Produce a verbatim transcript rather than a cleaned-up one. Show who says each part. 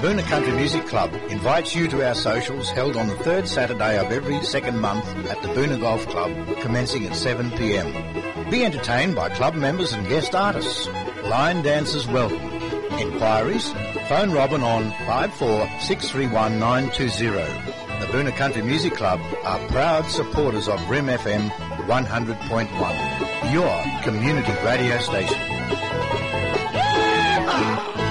Speaker 1: Boona Country Music Club invites you to our socials held on the third Saturday of every second month at the Boona Golf Club, commencing at seven p m. Be entertained by club members and guest artists. Line dancers welcome. Inquiries? Phone Robin on five four six three one nine two zero. The Boona Country Music Club are proud supporters of R I M F M one hundred point one, your community radio station.